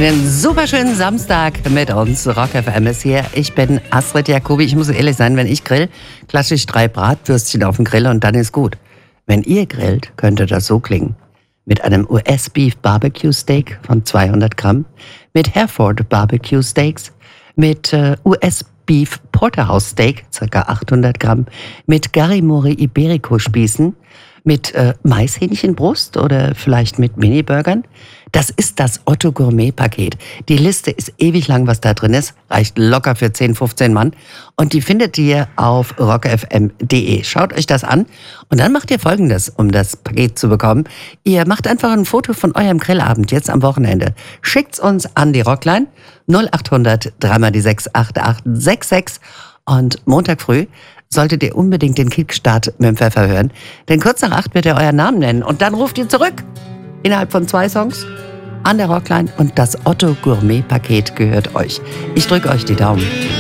Einen super schönen Samstag mit uns. Rock FM ist hier. Ich bin Astrid Jacobi. Ich muss ehrlich sein, wenn ich grill, klassisch 3 Bratwürstchen auf dem Grill und dann ist gut. Wenn ihr grillt, könnte das so klingen. Mit einem US-Beef Barbecue Steak von 200 Gramm, mit Hereford Barbecue Steaks, mit US-Beef Porterhouse Steak, ca. 800 Gramm, mit Garrimori Iberico Spießen, mit Maishähnchenbrust oder vielleicht mit Mini-Burgern. Das ist das Otto Gourmet Paket. Die Liste ist ewig lang, was da drin ist. Reicht locker für 10, 15 Mann. Und die findet ihr auf rockfm.de. Schaut euch das an. Und dann macht ihr Folgendes, um das Paket zu bekommen. Ihr macht einfach ein Foto von eurem Grillabend jetzt am Wochenende. Schickt's uns an die Rockline 0800 3x6 8866. Und Montag früh solltet ihr unbedingt den Kickstart mit dem Pfeffer hören. Denn kurz nach 8 wird er euren Namen nennen. Und dann ruft ihr zurück. Innerhalb von 2 Songs an der Rockline und das Otto Gourmet Paket gehört euch. Ich drücke euch die Daumen.